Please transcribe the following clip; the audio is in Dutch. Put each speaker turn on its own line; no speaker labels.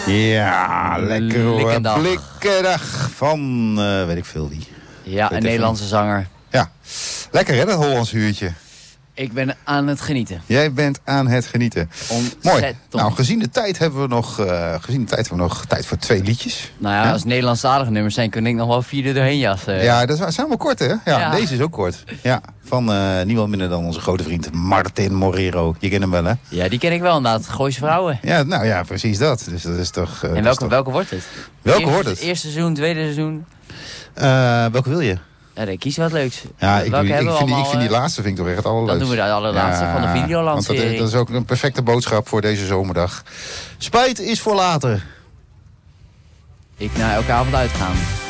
Ja, lekker hoor.
Blikkendag.
Blikkendag van, weet ik veel wie.
Ja, een Nederlandse zanger.
Ja, lekker hè, dat Hollands huurtje.
Ik ben aan het genieten.
Jij bent aan het genieten.
Ontzettend.
Mooi. Nou, gezien de tijd hebben we nog tijd voor 2 liedjes.
Nou ja, als Nederlandstalige nummers zijn, kun ik nog wel 4 er doorheen jassen.
Ja, dat zijn wel kort hè? Ja,
Ja.
deze is ook kort. Ja, van niemand minder dan onze grote vriend Martin Morero. Je kent hem wel hè?
Ja, die ken ik wel inderdaad. Gooise vrouwen.
Ja, nou ja, precies dat. Dus dat is toch...
En welke wordt het?
Welke wordt het?
Eerste seizoen, tweede seizoen?
Welke wil je?
Ja, dan kies wat leuks.
Ja, ik
Welke hebben we
vind
allemaal,
die laatste vind ik toch echt het allerleukste.
Dan doen we de allerlaatste van de
Want
Videoland-serie.
dat is ook een perfecte boodschap voor deze zomerdag. Spijt is voor later.
Ik na elke avond uitgaan.